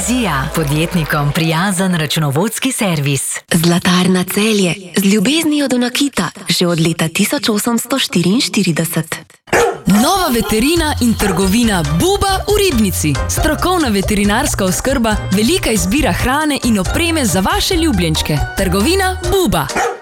Vizija, podjetnikom prijazen računovodski servis. Zlatarna Celje, z ljubeznijo do nakita, že od leta 1844. Nova veterina in trgovina Buba v Ribnici. Strokovna veterinarska oskrba, velika izbira hrane in opreme za vaše ljubljenčke. Trgovina Buba.